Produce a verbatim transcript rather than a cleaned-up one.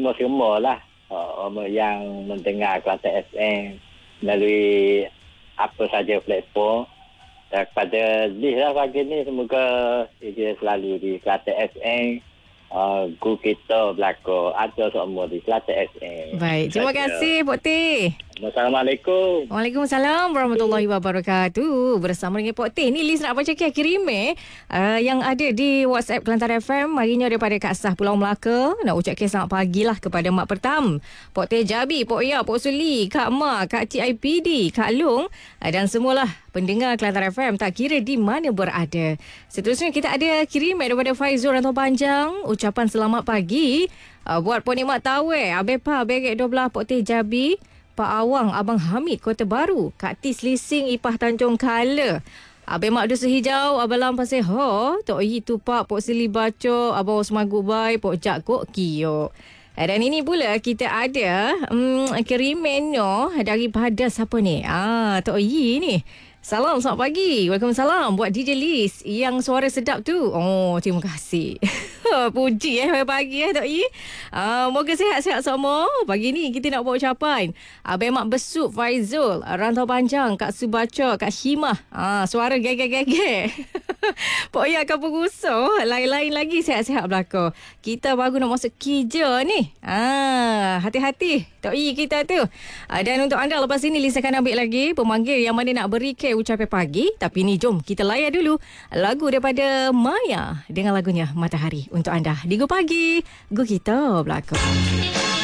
semua-semua lah uh, yang mendengar Kelantan F M melalui apa saja platform. Daripada Liz lah pagi ni, semoga dia selalu di Kelantan F M. Uh, guru kita berlaku ada semua di Kelantan F M. Baik, terima kasih Pok Teh. Assalamualaikum. Waalaikumsalam warahmatullahi wabarakatuh. Bersama dengan Pok Teh. Ni Liz nak baca kisah kirim eh, uh, yang ada di WhatsApp Kelantan F M. Harinya daripada Kak Sah Pulau Melaka. Nak ucapkan selamat pagi lah kepada Mak Pertam, Pok Teh Jabi, Pok Ya, Pok Suli, Kak Ma, Kak Cik I P D, Kak Long, uh, dan semualah pendengar Kelantan F M tak kira di mana berada. Seterusnya kita ada kirim daripada Faizul Rantau Panjang. Ucapan selamat pagi uh, buat penikmat taweh, Abepa, Begek dua belas, Pok Teh Jabi, Pak Awang, Abang Hamid, Kota Baru, Kak Tis Lising, Ipah Tanjung Kala, Abang Mak Dusa Hijau, Abang Lam Pasir Ho, Tok Yi Tupak, Pok Sili Baco, Abang Osman Gubai, Pok Jak Kok Kio. Dan ini pula kita ada um, kirimennya daripada siapa ni? Ah, Tok Yi ni. Salam, selamat pagi. Waalaikumsalam. Buat D J Liz yang suara sedap tu. Oh, terima kasih. Puji eh pagi eh Tok Yi. Uh, moga sihat-sihat semua. Pagi ni kita nak buat ucapan. Abang Mak Besuk Faizul, Rantau Panjang, Kak Subaca, Kak Himah. Ah, suara gege-gege. Pok Ya Kampung Gusuh. Lain-lain lagi sihat-sihat belaka. Kita baru nak masuk kerja ni. Ah, hati-hati Tok Yi kita tu. Ah, dan untuk anda lepas ini Liz akan ambil lagi pemanggil yang mana nak beri ke ucapan pagi. Tapi ni jom kita layan dulu lagu daripada Maya dengan lagunya Matahari untuk anda di Go Pagi. Go kita belakang.